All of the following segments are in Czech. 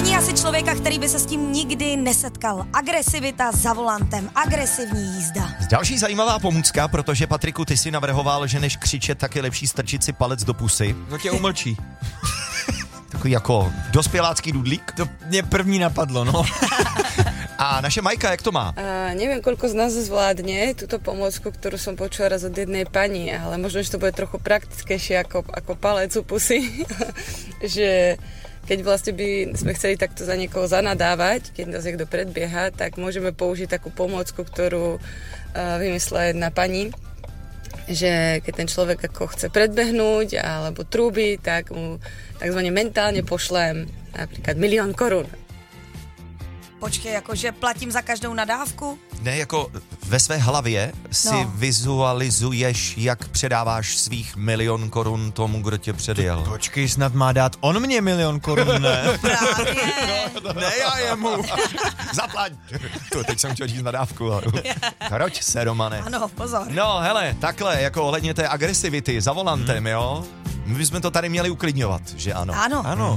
Není asi člověka, který by se s tím nikdy nesetkal. Agresivita za volantem, agresivní jízda. Další zajímavá pomůcka, protože Patriku, ty si navrhoval, že než křičet, tak je lepší strčit si palec do pusy. To tě umlčí. Takový jako dospělácký dudlík. To mě první napadlo, no. A naše Majka, jak to má? Neviem, koľko z nás zvládne túto pomôcku, ktorú som počula raz od jednej pani, ale možno, že to bude trochu praktickejšie ako palec u pusy. Že keď vlastne by sme chceli takto za niekoho zanadávať, keď nás niekto predbieha, tak môžeme použiť takú pomôcku, ktorú vymyslela jedna pani, že keď ten človek ako chce predbehnúť alebo trúbi, tak mu takzvaně mentálne pošlem napríklad 1 000 000 korun. Počkej, jakože platím za každou nadávku? Ne, jako ve své hlavě si vizualizuješ, jak předáváš svých 1 000 000 korun tomu, kdo tě předjel. Počkej, snad má dát on mě 1 000 000 korun, ne? Právě. Ne, já jemu. Zaplať. To teď jsem chtěl říct nadávku. Hroď se, Romane. Ano, pozor. No, hele, takhle, jako ohledně té agresivity za volantem, jo? My bychom to tady měli uklidňovat, že ano? Ano. Ano.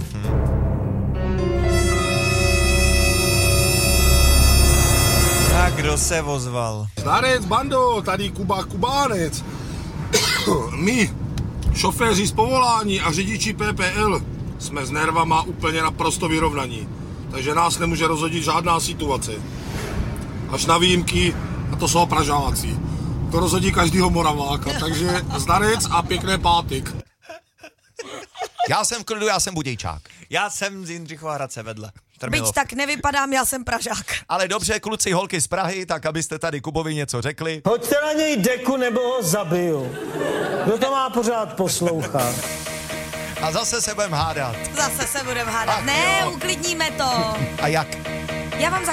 A kdo se ozval? Zdarec, bando, tady Kuba Kubánec. My, šoféři z povolání a řidiči PPL, jsme s nervama úplně naprosto vyrovnaní. Takže nás nemůže rozhodit žádná situace. Až na výjimky, a to jsou Pražáci. To rozhodí každýho Moraváka, takže zdarec a pěkný pátek. Já jsem v klidu, já jsem Budějčák. Já jsem z Jindřichova Hradce vedle. Byť tak nevypadám, já jsem Pražák. Ale dobře, kluci, holky z Prahy, tak abyste tady Kubovi něco řekli. Hoďte na něj deku, nebo ho zabiju. Kdo to má pořád poslouchat? A zase se budeme hádat. Zase se budeme hádat. Ach, ne, jo. uklidníme to. A jak? Já vám za